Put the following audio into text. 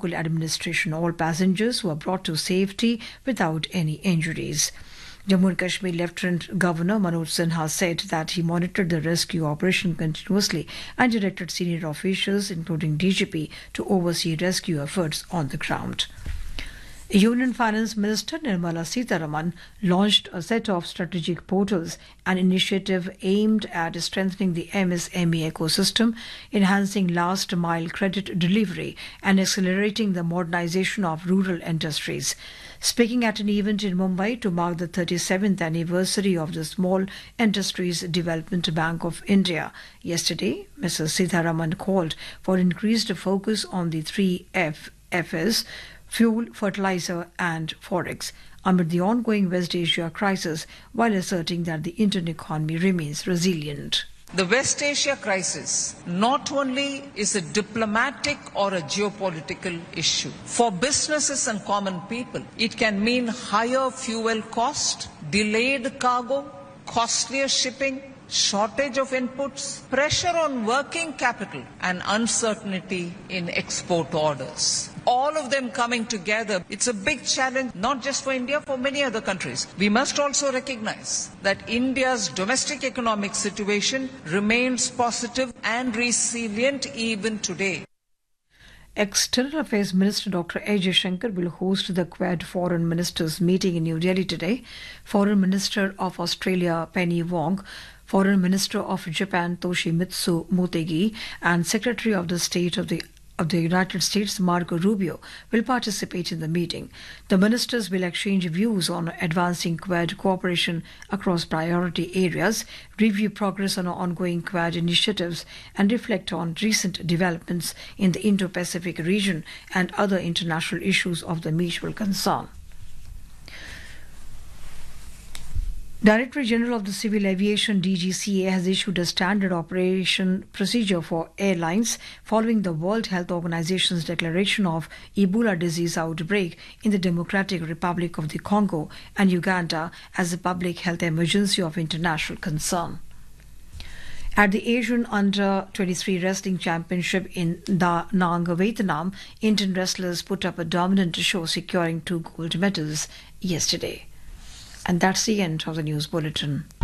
local administration. All passengers were brought to safety without any injuries. Jammu and Kashmir Lieutenant Governor Manoj Sinha said that he monitored the rescue operation continuously and directed senior officials, including DGP, to oversee rescue efforts on the ground. Union Finance Minister Nirmala Sitharaman launched a set of strategic portals, an initiative aimed at strengthening the MSME ecosystem, enhancing last-mile credit delivery, and accelerating the modernization of rural industries. Speaking at an event in Mumbai to mark the 37th anniversary of the Small Industries Development Bank of India, yesterday, Mrs. Sitharaman called for increased focus on the three FS: fuel, fertilizer and forex, amid the ongoing West Asia crisis, while asserting that the Indian economy remains resilient. The West Asia crisis not only is a diplomatic or a geopolitical issue. For businesses and common people, it can mean higher fuel cost, delayed cargo, costlier shipping, shortage of inputs, pressure on working capital, and uncertainty in export orders. All of them coming together, it's a big challenge, not just for India, for many other countries. We must also recognize that India's domestic economic situation remains positive and resilient even today. External Affairs Minister Dr. A. Jaishankar will host the Quad Foreign Ministers meeting in New Delhi today. Foreign Minister of Australia Penny Wong, Foreign Minister of Japan Toshimitsu Motegi, and Secretary of the State of the United States Marco Rubio will participate in the meeting. The ministers will exchange views on advancing Quad cooperation across priority areas, review progress on ongoing Quad initiatives, and reflect on recent developments in the Indo-Pacific region and other international issues of the mutual concern. Director General of the Civil Aviation DGCA has issued a standard operation procedure for airlines following the World Health Organization's declaration of Ebola disease outbreak in the Democratic Republic of the Congo and Uganda as a public health emergency of international concern. At the Asian Under-23 Wrestling Championship in Da Nang, Vietnam, Indian wrestlers put up a dominant show, securing 2 gold medals yesterday. And that's the end of the news bulletin.